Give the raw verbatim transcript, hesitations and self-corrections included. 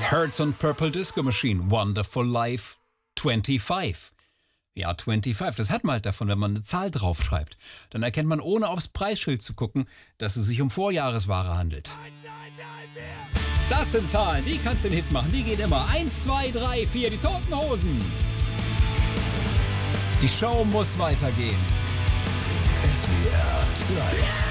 Hertz und Purple Disco Machine, Wonderful Life fünfundzwanzig. Ja, fünfundzwanzig, das hat man halt davon, wenn man eine Zahl draufschreibt. Dann erkennt man, ohne aufs Preisschild zu gucken, dass es sich um Vorjahresware handelt. Das sind Zahlen, die kannst du den Hit machen. Die geht immer. Eins, zwei, drei, vier, die Toten Hosen. Die Show muss weitergehen. S W R drei.